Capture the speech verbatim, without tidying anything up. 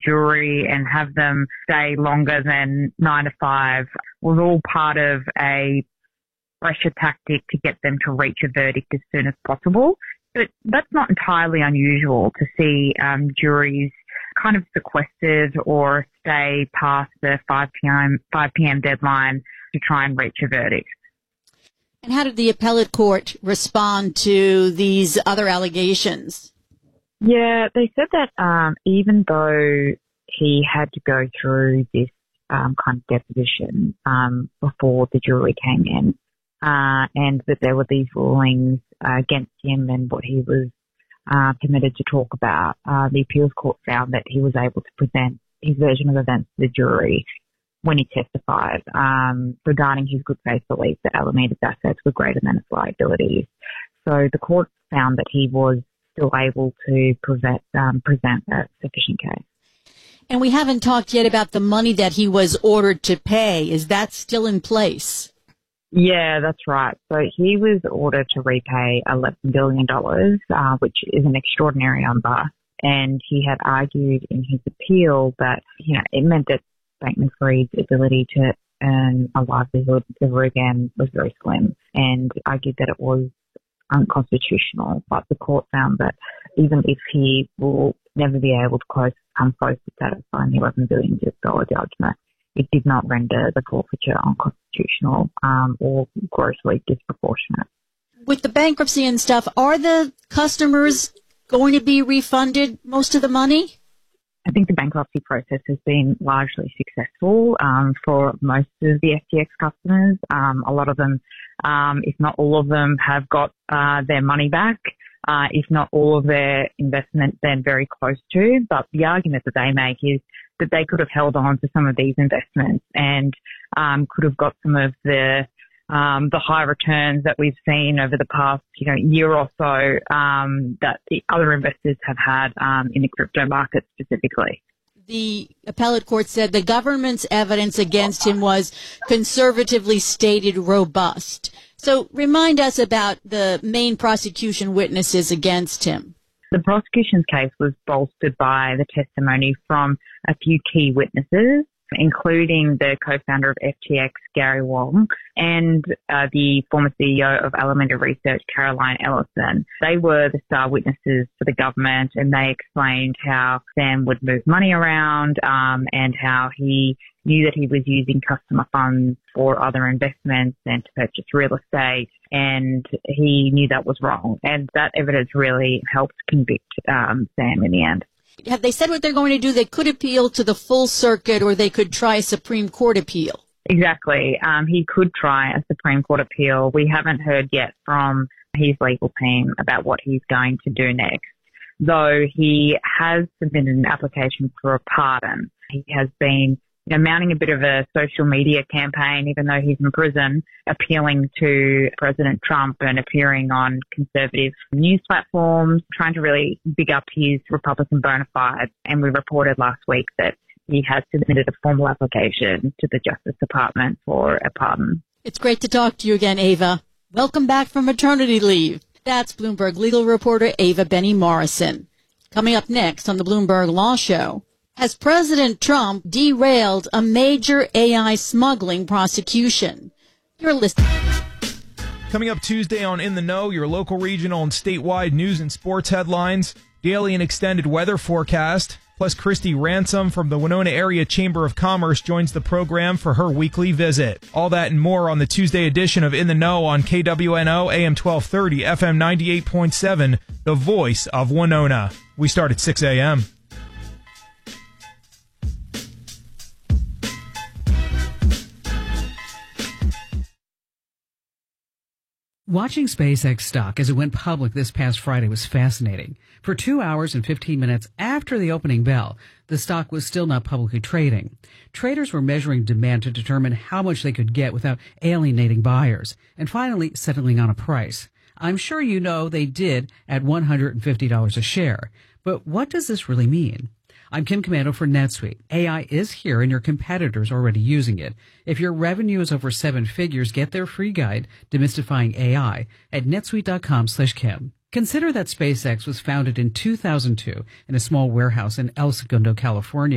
jury and have them stay longer than nine to five was all part of a pressure tactic to get them to reach a verdict as soon as possible. But that's not entirely unusual to see um, juries kind of sequestered or stay past the five p.m. deadline to try and reach a verdict. And how did the appellate court respond to these other allegations? Yeah, they said that um, even though he had to go through this um, kind of deposition um, before the jury came in, uh, and that there were these rulings uh, against him and what he was uh, permitted to talk about, uh, the appeals court found that he was able to present his version of events to the jury when he testified um, regarding his good faith belief that Alameda's assets were greater than its liabilities. So the court found that he was still able to present, um, present a sufficient case. And we haven't talked yet about the money that he was ordered to pay. Is that still in place? Yeah, that's right. So he was ordered to repay eleven billion dollars, uh, which is an extraordinary number. And he had argued in his appeal that, you know, it meant that Bankman-Fried's ability to earn a livelihood ever again was very slim, and argued that it was unconstitutional. But the court found that even if he will never be able to close, come close to satisfying the eleven billion dollars judgment, it did not render the forfeiture unconstitutional um, or grossly disproportionate. With the bankruptcy and stuff, are the customers going to be refunded most of the money? I think the bankruptcy process has been largely successful um, for most of the F T X customers. Um, a lot of them, um, if not all of them, have got uh, their money back. Uh, if not all of their investment, then very close to. But the argument that they make is that they could have held on to some of these investments and um, could have got some of the um, the high returns that we've seen over the past, you know, year or so um, that the other investors have had um, in the crypto market specifically. The appellate court said the government's evidence against him was conservatively stated robust. So remind us about the main prosecution witnesses against him. The prosecution's case was bolstered by the testimony from a few key witnesses, including the co-founder of F T X, Gary Wang, and uh, the former C E O of Alameda Research, Caroline Ellison. They were the star witnesses for the government, and they explained how Sam would move money around um, and how he knew that he was using customer funds for other investments and to purchase real estate, and he knew that was wrong. And that evidence really helped convict um, Sam in the end. Have they said what they're going to do? They could appeal to the full circuit, or they could try a Supreme Court appeal. Exactly. Um, he could try a Supreme Court appeal. We haven't heard yet from his legal team about what he's going to do next, though he has submitted an application for a pardon. He has been, you know, mounting a bit of a social media campaign, even though he's in prison, appealing to President Trump and appearing on conservative news platforms, trying to really big up his Republican bona fides. And we reported last week that he has submitted a formal application to the Justice Department for a pardon. It's great to talk to you again, Ava. Welcome back from maternity leave. That's Bloomberg legal reporter Ava Benny Morrison. Coming up next on the Bloomberg Law Show, has President Trump derailed a major A I smuggling prosecution? You're listening. Coming up Tuesday on In the Know, your local, regional, and statewide news and sports headlines, daily and extended weather forecast, plus Christy Ransom from the Winona Area Chamber of Commerce joins the program for her weekly visit. All that and more on the Tuesday edition of In the Know on K W N O, A M twelve thirty, F M ninety-eight point seven, the voice of Winona. We start at six a.m. Watching SpaceX stock as it went public this past Friday was fascinating. For two hours and fifteen minutes after the opening bell, the stock was still not publicly trading. Traders were measuring demand to determine how much they could get without alienating buyers, and finally settling on a price. I'm sure you know they did at one hundred fifty dollars a share. But what does this really mean? I'm Kim Commando for NetSuite. A I is here and your competitors are already using it. If your revenue is over seven figures, get their free guide, Demystifying A I, at netsuite.com slash Kim. Consider that SpaceX was founded in two thousand two in a small warehouse in El Segundo, California.